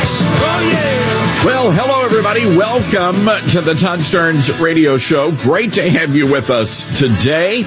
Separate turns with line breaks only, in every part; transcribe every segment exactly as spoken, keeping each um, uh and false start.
Well, hello, everybody. Welcome to the Todd Starnes Radio Show. Great to have you with us today.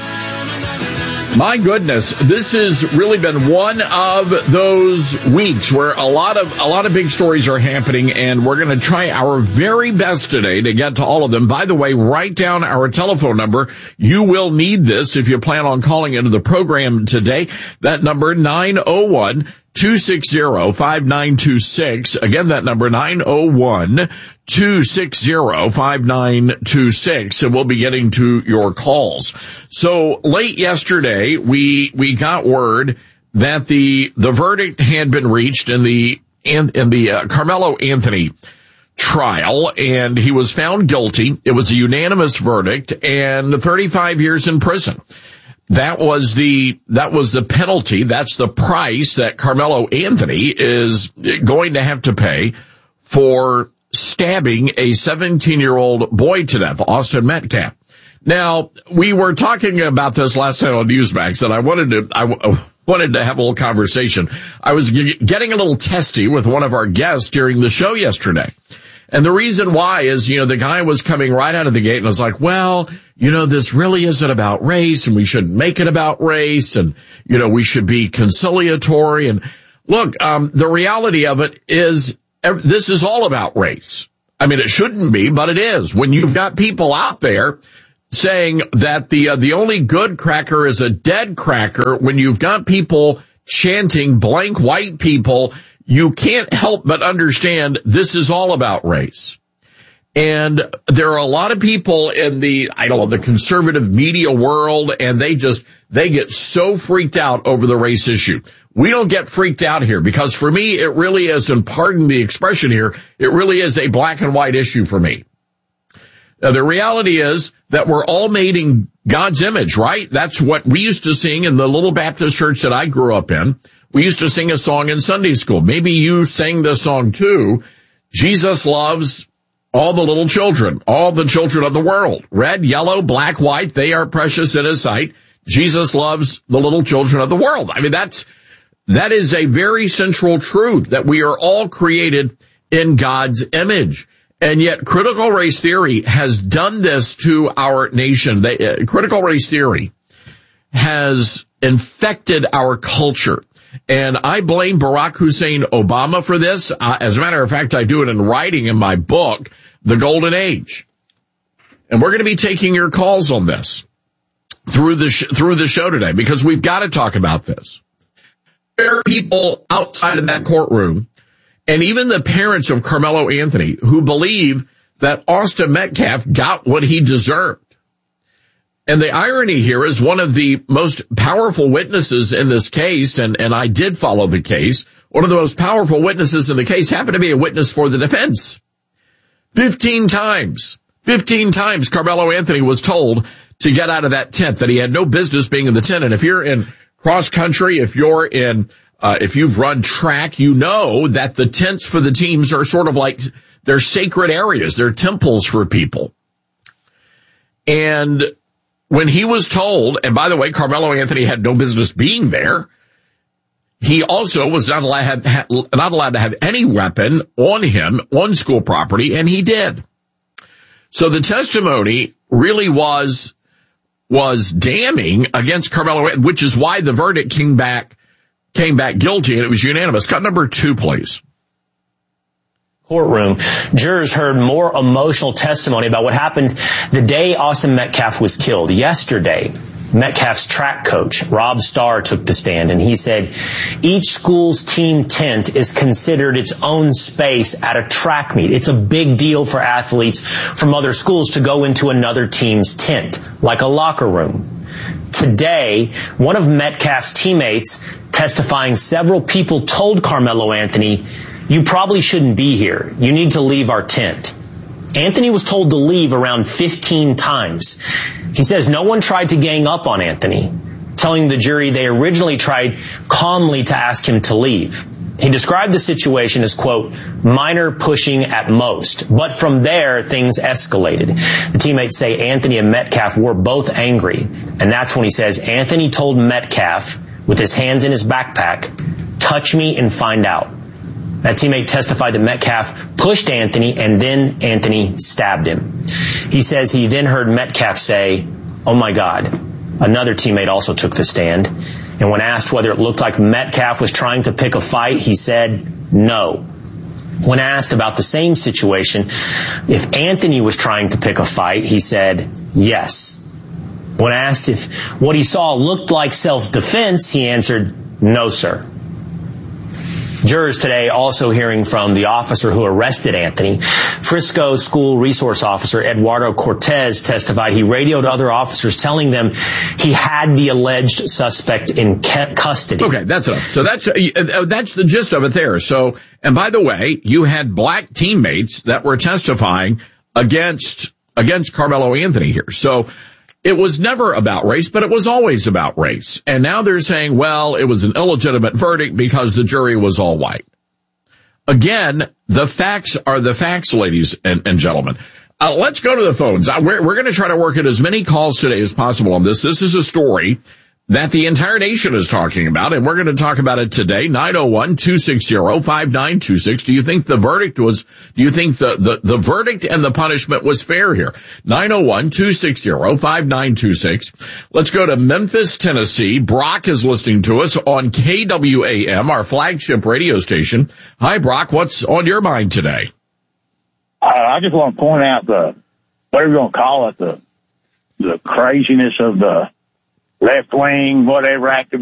My goodness, this has really been one of those weeks where a lot of a lot of big stories are happening, and we're going to try our very best today to get to all of them. By the way, write down our telephone number. You will need this if you plan on calling into the program today. That number, nine oh one, two six zero, five nine two six. Again, that number, nine oh one, two six zero, five nine two six, and we'll be getting to your calls. So late yesterday, we we got word that the the verdict had been reached in the in, in the uh, Carmelo Anthony trial, and he was found guilty. It was a unanimous verdict, and thirty-five years in prison. That was the, that was the penalty. That's the price that Carmelo Anthony is going to have to pay for stabbing a seventeen-year-old boy to death, Austin Metcalf. Now, we were talking about this last night on Newsmax, and I wanted to, I w- wanted to have a little conversation. I was g- getting a little testy with one of our guests during the show yesterday. And the reason why is, you know, the guy was coming right out of the gate and was like, well, you know, this really isn't about race, and we shouldn't make it about race, and, you know, we should be conciliatory. And look, um, the reality of it is this is all about race. I mean, it shouldn't be, but it is. When you've got people out there saying that the, uh, the only good cracker is a dead cracker, when you've got people chanting blank white people, you can't help but understand this is all about race. And there are a lot of people in the, I don't know, the conservative media world, and they just, they get so freaked out over the race issue. We don't get freaked out here, because for me, it really is, and pardon the expression here, it really is a black and white issue for me. Now, the reality is that we're all made in God's image, right? That's what we used to sing in the little Baptist church that I grew up in. We used to sing a song in Sunday school. Maybe you sang this song too. Jesus loves all the little children, all the children of the world. Red, yellow, black, white, they are precious in His sight. Jesus loves the little children of the world. I mean, that's, that is a very central truth, that we are all created in God's image. And yet critical race theory has done this to our nation. They, uh, critical race theory has infected our culture. And I blame Barack Hussein Obama for this. Uh, as a matter of fact, I do it in writing in my book, The Golden Age. And we're going to be taking your calls on this through the sh- through the show today, because we've got to talk about this. There are people outside of that courtroom, and even the parents of Carmelo Anthony, who believe that Austin Metcalf got what he deserved. And the irony here is, one of the most powerful witnesses in this case, and, and I did follow the case, one of the most powerful witnesses in the case happened to be a witness for the defense. Fifteen times, fifteen times Carmelo Anthony was told to get out of that tent, that he had no business being in the tent. And if you're in cross country, if you're in, uh, if you've run track, you know that the tents for the teams are sort of like, they're sacred areas. They're temples for people. And when he was told, and by the way, Carmelo Anthony had no business being there, he also was not allowed, not allowed to have any weapon on him on school property, and he did. So the testimony really was, was damning against Carmelo, which is why the verdict came back, came back guilty, and it was unanimous. Cut number two, please.
Courtroom, jurors heard more emotional testimony about what happened the day Austin Metcalf was killed. Yesterday, Metcalf's track coach, Rob Starr, took the stand, and he said each school's team tent is considered its own space at a track meet. It's a big deal for athletes from other schools to go into another team's tent, like a locker room. Today, one of Metcalf's teammates, testifying several people told Carmelo Anthony, "You probably shouldn't be here. You need to leave our tent." Anthony was told to leave around fifteen times. He says no one tried to gang up on Anthony, telling the jury they originally tried calmly to ask him to leave. He described the situation as, quote, minor pushing at most. But from there, things escalated. The teammates say Anthony and Metcalf were both angry. And that's when he says Anthony told Metcalf, with his hands in his backpack, "Touch me and find out." That teammate testified that Metcalf pushed Anthony and then Anthony stabbed him. He says he then heard Metcalf say, "Oh my God." Another teammate also took the stand. And when asked whether it looked like Metcalf was trying to pick a fight, he said no. When asked about the same situation, if Anthony was trying to pick a fight, he said yes. When asked if what he saw looked like self-defense, he answered, "No, sir." Jurors today also hearing from the officer who arrested Anthony. Frisco School Resource Officer Eduardo Cortez testified he radioed other officers telling them he had the alleged suspect in custody.
Okay, that's enough. So that's uh, that's the gist of it there. So, and by the way, you had black teammates that were testifying against against Carmelo Anthony here. So it was never about race, but it was always about race. And now they're saying, well, it was an illegitimate verdict because the jury was all white. Again, the facts are the facts, ladies and, and gentlemen. Uh, let's go to the phones. Uh, we're, we're going to try to work in as many calls today as possible on this. This is a story that the entire nation is talking about, and we're going to talk about it today. nine oh one, two six zero, five nine two six. Do you think the verdict was, do you think the, the, the verdict and the punishment was fair here? nine oh one, two six zero, five nine two six. Let's go to Memphis, Tennessee. Brock is listening to us on K W A M, our flagship radio station. Hi, Brock. What's on your mind today?
Uh, I just want to point out the, whatever you're going to call it, the, the craziness of the left wing, whatever activists